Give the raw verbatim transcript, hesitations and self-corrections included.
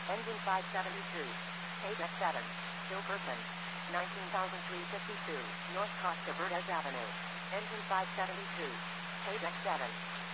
Engine five seventy-two. Paydeck seven. Hilperton. nineteen thousand three hundred fifty-two. North Costa Verdes Avenue. Engine five seventy-two. Paydeck seven.